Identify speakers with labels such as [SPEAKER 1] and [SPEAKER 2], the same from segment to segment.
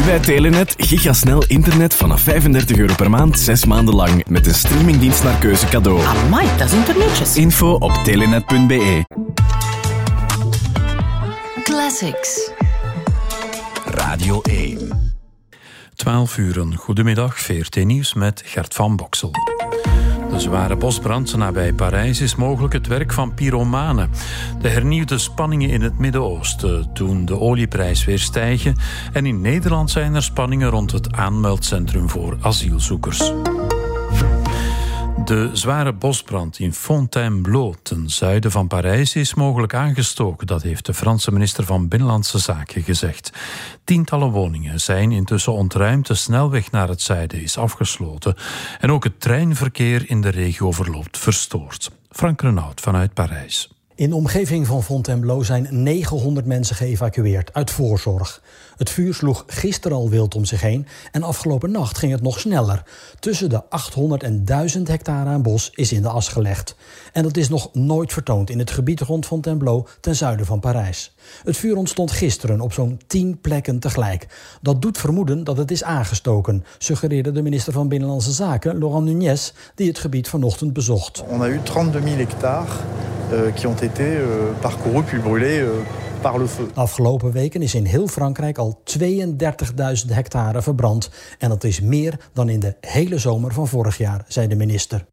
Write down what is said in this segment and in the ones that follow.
[SPEAKER 1] Nu bij Telenet gigasnel internet vanaf €35 per maand, 6 maanden lang. Met een streamingdienst naar keuze cadeau.
[SPEAKER 2] Amai, dat is internetjes.
[SPEAKER 1] Info op telenet.be.
[SPEAKER 2] Classics.
[SPEAKER 1] Radio 1.
[SPEAKER 3] 12 uur, goedemiddag, VRT Nieuws met Gert van Boksel. De zware bosbrand nabij Parijs is mogelijk het werk van pyromanen. De hernieuwde spanningen in het Midden-Oosten doen de olieprijs weer stijgen. En in Nederland zijn er spanningen rond het aanmeldcentrum voor asielzoekers. De zware bosbrand in Fontainebleau, ten zuiden van Parijs, is mogelijk aangestoken. Dat heeft de Franse minister van Binnenlandse Zaken gezegd. Tientallen woningen zijn intussen ontruimd. De snelweg naar het zuiden is afgesloten. En ook het treinverkeer in de regio verloopt verstoord. Frank Renaud vanuit Parijs.
[SPEAKER 4] In de omgeving van Fontainebleau zijn 900 mensen geëvacueerd uit voorzorg. Het vuur sloeg gisteren al wild om zich heen en afgelopen nacht ging het nog sneller. Tussen de 800 en 1000 hectare aan bos is in de as gelegd. En dat is nog nooit vertoond in het gebied rond Fontainebleau ten zuiden van Parijs. Het vuur ontstond gisteren op zo'n 10 plekken tegelijk. Dat doet vermoeden dat het is aangestoken, suggereerde de minister van Binnenlandse Zaken, Laurent Nunez, die het gebied vanochtend bezocht.
[SPEAKER 5] On a eu 32.000 hectares qui ont été parcourus puis brûlés par le feu.
[SPEAKER 4] De afgelopen weken is in heel Frankrijk al 32.000 hectare verbrand. En dat is meer dan in de hele zomer van vorig jaar, zei de minister.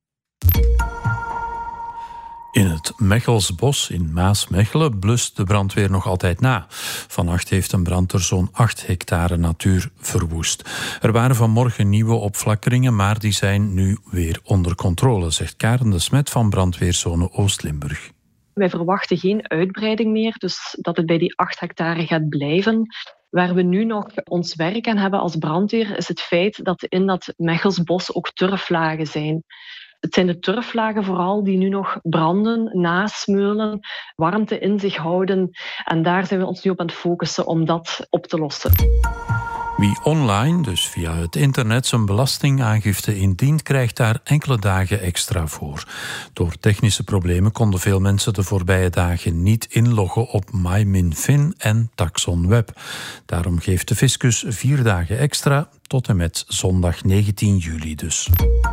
[SPEAKER 3] In het Mechelsbos in Maasmechelen blust de brandweer nog altijd na. Vannacht heeft een brand er zo'n 8 hectare natuur verwoest. Er waren vanmorgen nieuwe opflakkeringen, maar die zijn nu weer onder controle, zegt Karen de Smet van brandweerzone Oost-Limburg.
[SPEAKER 6] Wij verwachten geen uitbreiding meer, dus dat het bij die 8 hectare gaat blijven. Waar we nu nog ons werk aan hebben als brandweer is het feit dat in dat Mechelsbos ook turflagen zijn. Het zijn de turflagen vooral die nu nog branden, nasmeulen, warmte in zich houden. En daar zijn we ons nu op aan het focussen om dat op te lossen.
[SPEAKER 3] Wie online, dus via het internet, zijn belastingaangifte indient, krijgt daar enkele dagen extra voor. Door technische problemen konden veel mensen de voorbije dagen niet inloggen op MyMinFin en TaxonWeb. Daarom geeft de fiscus 4 dagen extra, tot en met zondag 19 juli dus.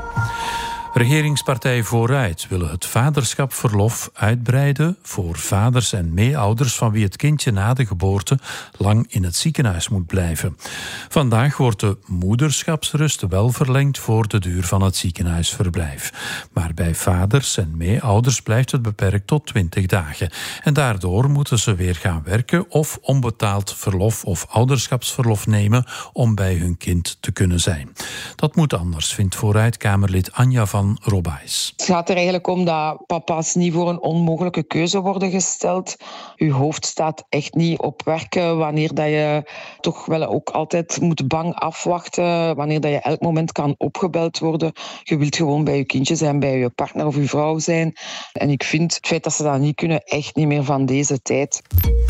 [SPEAKER 3] Regeringspartij Vooruit wil het vaderschapverlof uitbreiden voor vaders en meeouders van wie het kindje na de geboorte lang in het ziekenhuis moet blijven. Vandaag wordt de moederschapsrust wel verlengd voor de duur van het ziekenhuisverblijf. Maar bij vaders en meeouders blijft het beperkt tot 20 dagen. En daardoor moeten ze weer gaan werken of onbetaald verlof of ouderschapsverlof nemen om bij hun kind te kunnen zijn. Dat moet anders, vindt Vooruit-Kamerlid Anja van Robijs.
[SPEAKER 7] Het gaat er eigenlijk om dat papa's niet voor een onmogelijke keuze worden gesteld. Je hoofd staat echt niet op werken wanneer dat je toch wel ook altijd moet bang afwachten, wanneer dat je elk moment kan opgebeld worden. Je wilt gewoon bij je kindje zijn, bij je partner of je vrouw zijn. En ik vind het feit dat ze dat niet kunnen echt niet meer van deze tijd.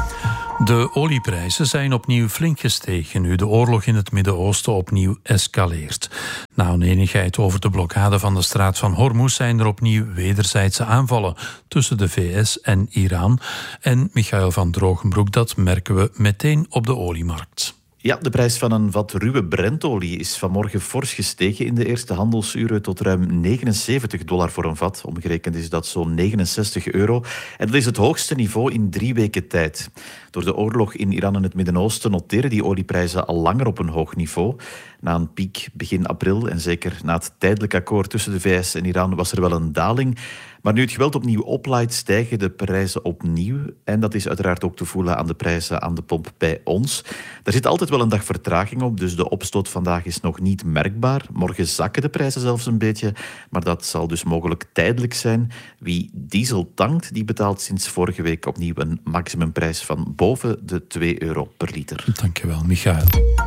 [SPEAKER 3] De olieprijzen zijn opnieuw flink gestegen nu de oorlog in het Midden-Oosten opnieuw escaleert. Na onenigheid over de blokkade van de straat van Hormuz zijn er opnieuw wederzijdse aanvallen tussen de VS en Iran. En Michael van Drogenbroek, dat merken we meteen op de oliemarkt.
[SPEAKER 8] Ja, de prijs van een vat ruwe Brentolie is vanmorgen fors gestegen in de eerste handelsuren tot ruim $79 voor een vat. Omgerekend is dat zo'n €69. En dat is het hoogste niveau in 3 weken tijd. Door de oorlog in Iran en het Midden-Oosten noteren die olieprijzen al langer op een hoog niveau. Na een piek begin april en zeker na het tijdelijk akkoord tussen de VS en Iran was er wel een daling. Maar nu het geweld opnieuw oplaait, stijgen de prijzen opnieuw. En dat is uiteraard ook te voelen aan de prijzen aan de pomp bij ons. Daar zit altijd wel een dag vertraging op, dus de opstoot vandaag is nog niet merkbaar. Morgen zakken de prijzen zelfs een beetje, maar dat zal dus mogelijk tijdelijk zijn. Wie diesel tankt, die betaalt sinds vorige week opnieuw een maximumprijs van boven de €2 per liter.
[SPEAKER 3] Dankjewel, Michael.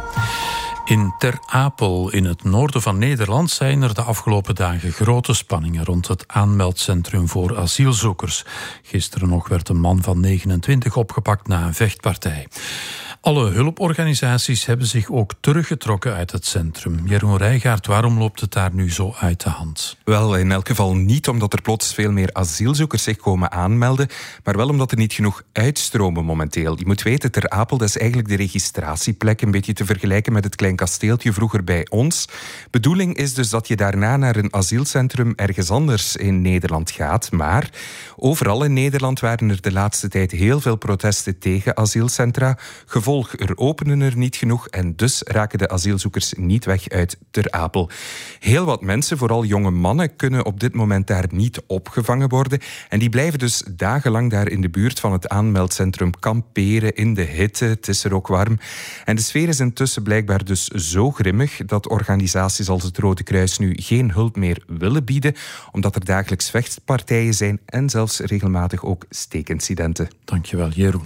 [SPEAKER 3] In Ter Apel, in het noorden van Nederland, zijn er de afgelopen dagen grote spanningen rond het aanmeldcentrum voor asielzoekers. Gisteren nog werd een man van 29 opgepakt na een vechtpartij. Alle hulporganisaties hebben zich ook teruggetrokken uit het centrum. Jeroen Rijgaard, waarom loopt het daar nu zo uit de hand?
[SPEAKER 9] Wel, in elk geval niet omdat er plots veel meer asielzoekers zich komen aanmelden, maar wel omdat er niet genoeg uitstromen momenteel. Je moet weten, Ter Apel, dat is eigenlijk de registratieplek, een beetje te vergelijken met het klein kasteeltje vroeger bij ons. Bedoeling is dus dat je daarna naar een asielcentrum ergens anders in Nederland gaat, maar overal in Nederland waren er de laatste tijd heel veel protesten tegen asielcentra. Gevolg, er openen er niet genoeg en dus raken de asielzoekers niet weg uit Ter Apel. Heel wat mensen, vooral jonge mannen, kunnen op dit moment daar niet opgevangen worden en die blijven dus dagenlang daar in de buurt van het aanmeldcentrum kamperen in de hitte. Het is er ook warm. En de sfeer is intussen blijkbaar dus zo grimmig dat organisaties als het Rode Kruis nu geen hulp meer willen bieden, omdat er dagelijks vechtpartijen zijn en zelfs regelmatig ook steekincidenten.
[SPEAKER 3] Dankjewel, Jeroen.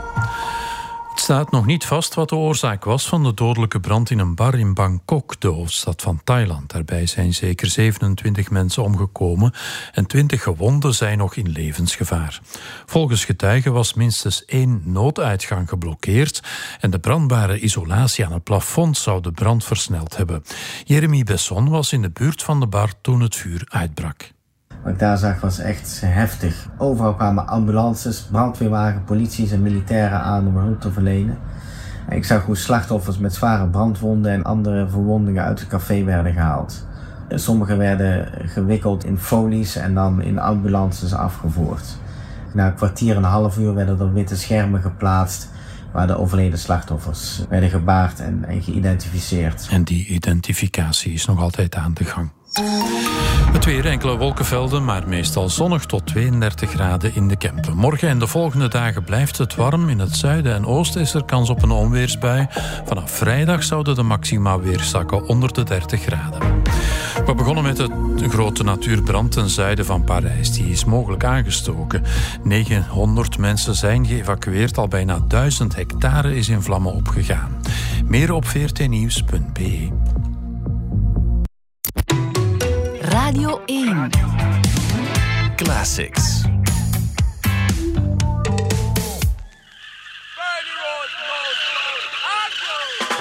[SPEAKER 3] Het staat nog niet vast wat de oorzaak was van de dodelijke brand in een bar in Bangkok, de hoofdstad van Thailand. Daarbij zijn zeker 27 mensen omgekomen en 20 gewonden zijn nog in levensgevaar. Volgens getuigen was minstens 1 nooduitgang geblokkeerd en de brandbare isolatie aan het plafond zou de brand versneld hebben. Jeremy Besson was in de buurt van de bar toen het vuur uitbrak.
[SPEAKER 10] Wat ik daar zag was echt heftig. Overal kwamen ambulances, brandweerwagen, polities en militairen aan om hulp te verlenen. Ik zag hoe slachtoffers met zware brandwonden en andere verwondingen uit het café werden gehaald. Sommigen werden gewikkeld in folies en dan in ambulances afgevoerd. Na een kwartier en een half uur werden er witte schermen geplaatst waar de overleden slachtoffers werden gebaard en geïdentificeerd.
[SPEAKER 3] En die identificatie is nog altijd aan de gang. Het weer, enkele wolkenvelden, maar meestal zonnig tot 32 graden in de Kempen. Morgen en de volgende dagen blijft het warm. In het zuiden en oosten is er kans op een onweersbui. Vanaf vrijdag zouden de maxima weer zakken onder de 30 graden. We begonnen met een grote natuurbrand ten zuiden van Parijs. Die is mogelijk aangestoken. 900 mensen zijn geëvacueerd. Al bijna 1000 hectare is in vlammen opgegaan. Meer op vrtnieuws.be.
[SPEAKER 2] Radio 1.
[SPEAKER 1] Classics.